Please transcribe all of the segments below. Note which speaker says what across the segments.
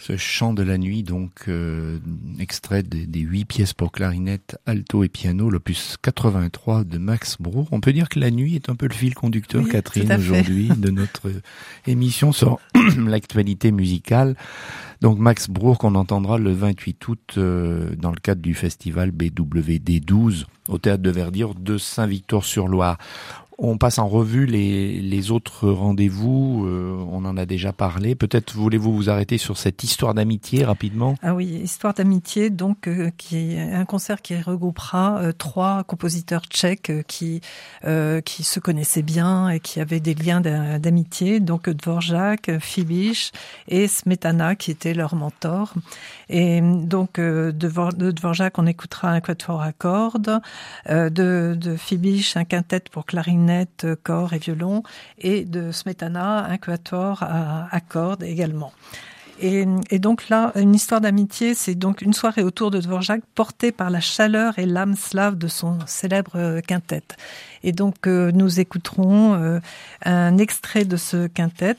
Speaker 1: Ce chant de la nuit, donc, extrait des 8 pièces pour clarinette, alto et piano, l'opus 83 de Max Bruch. On peut dire que la nuit est un peu le fil conducteur,
Speaker 2: oui,
Speaker 1: Catherine, aujourd'hui, de notre émission sur l'actualité musicale. Donc Max Bruch, qu'on entendra le 28 août dans le cadre du festival BWD 12 au Théâtre de Verdure de Saint-Victor-sur-Loire. On passe en revue les autres rendez-vous, on en a déjà parlé. Peut-être voulez-vous vous arrêter sur cette histoire d'amitié rapidement ?
Speaker 2: Ah oui, histoire d'amitié, donc qui est un concert qui regroupera 3 compositeurs tchèques qui se connaissaient bien et qui avaient des liens d'amitié, donc Dvorak, Fibish et Smetana qui étaient leurs mentors. Et donc de Dvorak, on écoutera un quatuor à cordes, de Fibish un quintet pour clarinette, corps et violon, et de Smetana un quatuor à cordes également. Et donc là, une histoire d'amitié, c'est donc une soirée autour de Dvorak portée par la chaleur et l'âme slave de son célèbre quintet. Et donc nous écouterons un extrait de ce quintet,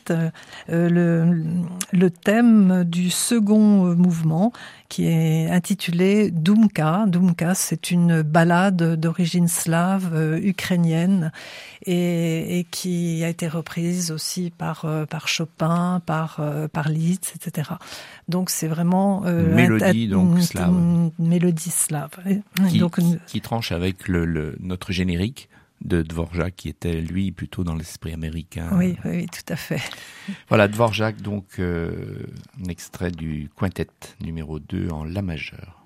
Speaker 2: le thème du second mouvement, qui est intitulé Dumka. Dumka, c'est une ballade d'origine slave, ukrainienne, et qui a été reprise aussi par Chopin, par Liszt, etc. Donc c'est vraiment
Speaker 1: mélodie slave.
Speaker 2: Une mélodie slave.
Speaker 1: Qui tranche avec notre générique de Dvorak, qui était, lui, plutôt dans l'esprit américain.
Speaker 2: Oui, tout à fait.
Speaker 1: Voilà, Dvorak, donc, un extrait du quintet numéro 2 en la majeure.